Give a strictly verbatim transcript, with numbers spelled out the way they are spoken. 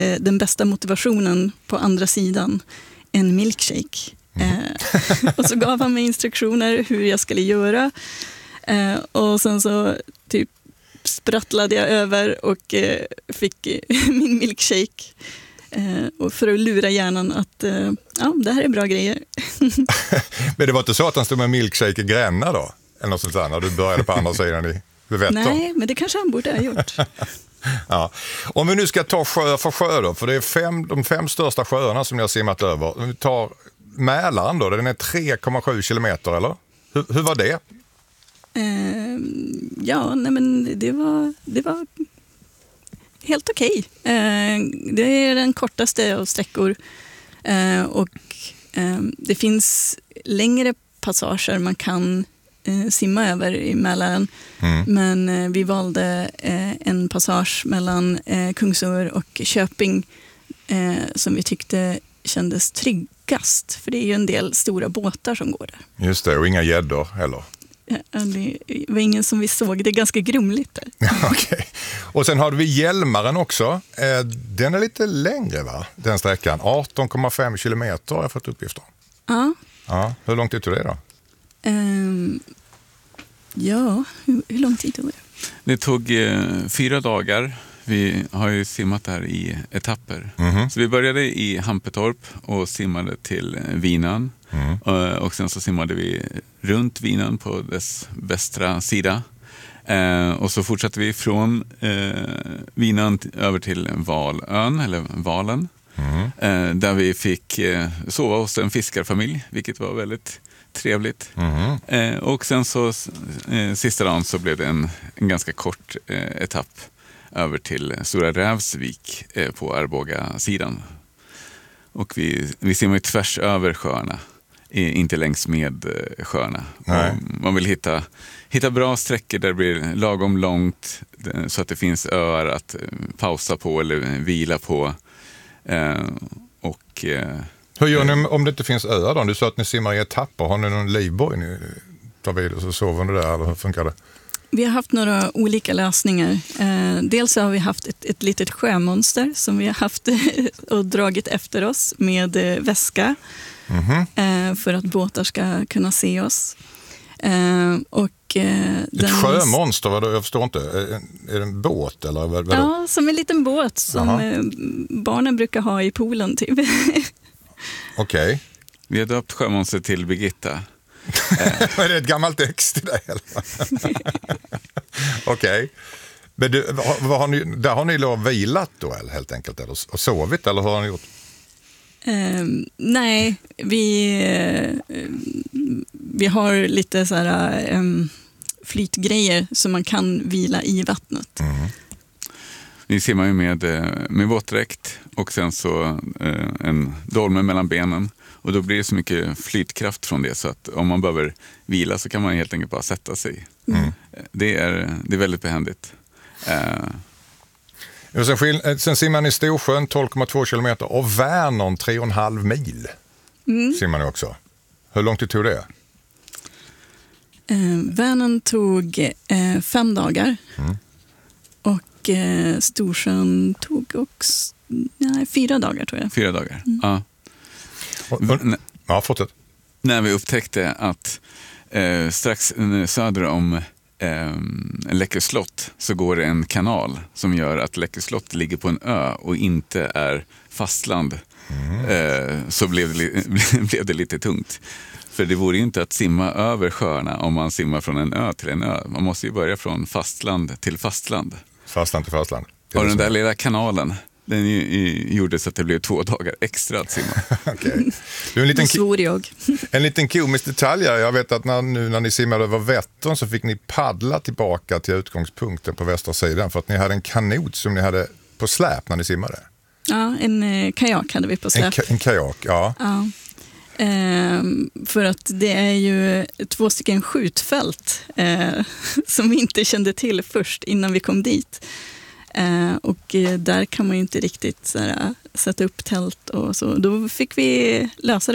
eh, den bästa motivationen på andra sidan, en milkshake. Mm. Eh, och så gav han mig instruktioner hur jag skulle göra. Eh, och sen så typ sprattlade jag över och eh, fick min milkshake. Eh, och för att lura hjärnan att eh, ja, det här är bra grejer. Men det var inte så att han stod med milkshake i Gränna då? Eller något sånt där, när du började på andra sidan i Vättern? Nej, men det kanske han borde ha gjort. Ja. Om vi nu ska ta sjö för sjö då, för det är fem, de fem största sjöarna som ni har simmat över. Om vi tar Mälaren då, den är tre komma sju kilometer, eller? Hur, hur var det? Eh, ja, nej men det var, det var helt okej. Eh, det är den kortaste av sträckor. Eh, och eh, det finns längre passager man kan eh, simma över i Mälaren. Mm. Men eh, vi valde eh, en passage mellan eh, Kungsör och Köping eh, som vi tyckte kändes tryggast. För det är ju en del stora båtar som går där. Just det, och inga gäddor heller. Det var ingen som vi såg. Det är ganska grumligt där. Ja, okay. Och sen har vi Hjälmaren också. Den är lite längre, va? Den sträckan. arton komma fem kilometer har jag fått uppgifter. Ja. Ja. Hur lång tid tog det då? Um, ja, hur, hur lång tid tog det? Det tog eh, fyra dagar. Vi har ju simmat där i etapper. Mm-hmm. Så vi började i Hampetorp och simmade till Vinan. Mm. Och sen så simmade vi runt Vinan på dess västra sida. Eh, och så fortsatte vi från eh, Vinan t- över till Valön, eller Valen. Mm. Eh, där vi fick eh, sova hos en fiskarfamilj, vilket var väldigt trevligt. Mm. Eh, och sen så eh, sista dagen så blev det en, en ganska kort eh, etapp över till Stora Rävsvik eh, på Arboga-sidan. Och vi, vi simmar ju tvärs över sjöarna, inte längs med eh, sjöarna. Man vill hitta, hitta bra sträckor där det blir lagom långt så att det finns öar att eh, pausa på eller vila på. Eh, och, eh, Hur gör ni om det inte finns öar då? Du sa att ni simmar i etapper. Har ni någon livboj ni tar vid och så sover ni där, eller hur funkar det? Vi har haft några olika lösningar. Eh, dels har vi haft ett, ett litet sjömonster som vi har haft och dragit efter oss med eh, väska. Mm-hmm. eh, för att båtar ska kunna se oss. Eh, och, eh, ett den... sjömonster, vad jag förstår inte. Är, är det en båt? Eller vad, vad ja, som en liten båt som eh, barnen brukar ha i poolen typ. Okej. Okay. Vi har döpt sjömonster till Birgitta. Är det ett gammalt ex till dig? Okej. Okay. Men du, vad, vad har ni, där har ni lov vilat då helt enkelt? Eller, och sovit, eller vad har ni gjort? Um, nej, vi, uh, vi har lite så här, um, flytgrejer som man kan vila i vattnet. Mm. Vi simmar ju med, med våtdräkt och sen så uh, en dolme mellan benen. Och då blir det så mycket flytkraft från det så att om man behöver vila så kan man helt enkelt bara sätta sig. Mm. Det, är, det är väldigt behändigt. Uh, Och sen, sen simmar ni Storsjön tolv komma två kilometer och Vänern tre komma fem mil. Mm. Simmar ni också. Hur långt tog det? Eh, Vänern tog eh, fem dagar. Mm. Och eh, Storsjön tog också nej, fyra dagar tror jag. Fyra dagar, mm. ja. Och, och, ja, fortsätt. När vi upptäckte att eh, strax söder om eh, Läckö-slott så går det en kanal som gör att Läckö-slott ligger på en ö och inte är fastland. Mm. Eh, så blev det, blev det lite tungt. För det vore ju inte att simma över sjöarna om man simmar från en ö till en ö. Man måste ju börja från fastland till fastland. Fastland till fastland. Och den där lilla kanalen, den ju, ju, gjorde så att det blev två dagar extra att simma. Okay. Du, en liten svor jag. En liten komisk detalj. Jag vet att när, nu när ni simmade över Vättern så fick ni paddla tillbaka till utgångspunkten på västra sidan för att ni hade en kanot som ni hade på släp när ni simmade. Ja, en eh, kajak hade vi på släp. En, ka- en kajak, ja. Ja. Ehm, för att det är ju två stycken skjutfält eh, som vi inte kände till först innan vi kom dit. Eh, och där kan man ju inte riktigt såhär, sätta upp tält och så. Då fick vi lösa